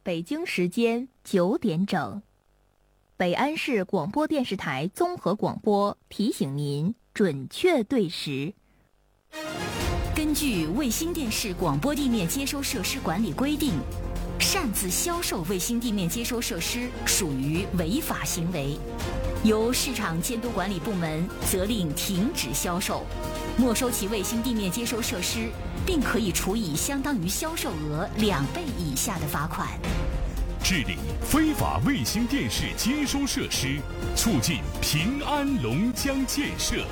北京时间9点整，北安市广播电视台综合广播提醒您准确对时。 根据卫星电视广播地面接收设施管理规定，擅自销售卫星地面接收设施属于违法行为，由市场监督管理部门责令停止销售，没收其卫星地面接收设施，并可以处以相当于销售额2倍以下的罚款。 治理非法卫星电视接收设施，促进平安龙江建设。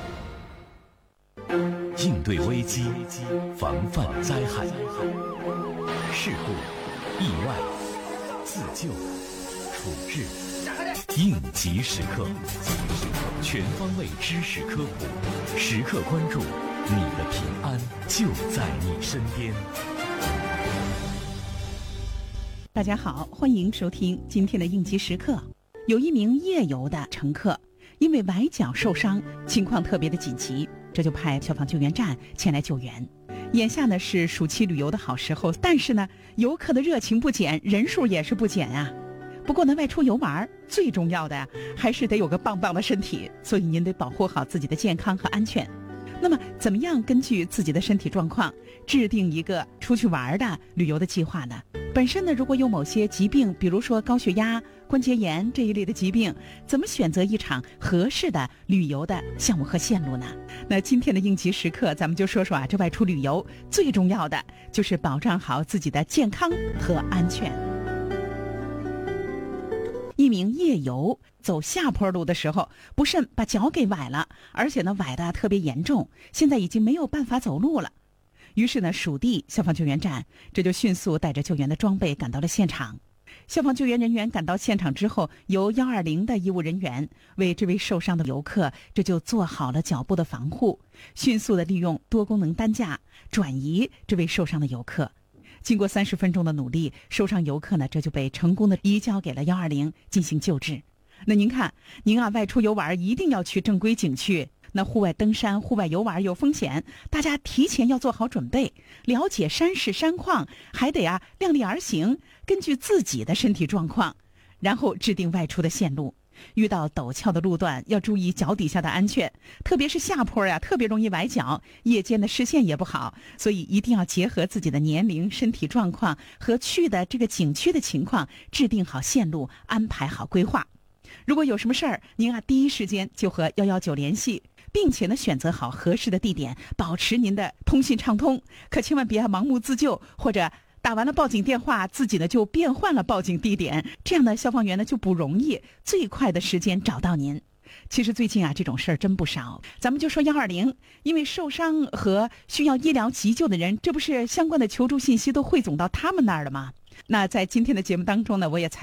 应对危机，防范灾害，事故、意外、自救、处置，应急时刻，全方位知识科普，时刻关注，你的平安就在你身边。 大家好，欢迎收听今天的应急时刻。有一名夜游的乘客因为崴脚受伤，情况特别的紧急，这就派消防救援站前来救援。眼下呢是暑期旅游的好时候，但是呢游客的热情不减，人数也是不减啊。不过呢外出游玩最重要的还是得有个棒棒的身体，所以您得保护好自己的健康和安全。那么怎么样根据自己的身体状况制定一个出去玩的旅游的计划呢？本身呢如果有某些疾病，比如说高血压、关节炎这一类的疾病，怎么选择一场合适的旅游的项目和线路呢？那今天的应急时刻咱们就说说这外出旅游最重要的就是保障好自己的健康和安全。一名夜游走下坡路的时候，不慎把脚给崴了，而且呢崴得特别严重，现在已经没有办法走路了。于是呢属地消防救援站这就迅速带着救援的装备赶到了现场。消防救援人员赶到现场之后，由120的医务人员为这位受伤的游客这就做好了脚部的防护，迅速的利用多功能担架转移这位受伤的游客。经过30分钟的努力，受伤游客呢这就被成功的移交给了120进行救治。那您看，您外出游玩一定要去正规景区，那户外登山、户外游玩有风险，大家提前要做好准备，了解山势山况，还得量力而行，根据自己的身体状况，然后制定外出的线路。遇到陡峭的路段要注意脚底下的安全，特别是下坡特别容易崴脚，夜间的视线也不好，所以一定要结合自己的年龄、身体状况和去的这个景区的情况，制定好线路，安排好规划。如果有什么事儿，您第一时间就和119联系，并且呢选择好合适的地点，保持您的通信畅通，可千万别盲目自救，或者打完了报警电话，自己呢就变换了报警地点，这样呢消防员呢就不容易最快的时间找到您。其实最近这种事儿真不少，咱们就说120，因为受伤和需要医疗急救的人，这不是相关的求助信息都汇总到他们那儿了吗？那在今天的节目当中呢，我也